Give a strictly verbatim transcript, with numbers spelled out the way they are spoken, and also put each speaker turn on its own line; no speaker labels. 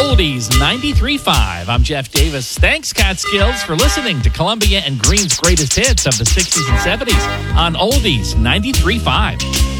Oldies ninety-three point five. I'm Jeff Davis. Thanks, Catskills, for listening to Columbia and Green's greatest hits of the sixties and seventies on Oldies ninety-three point five.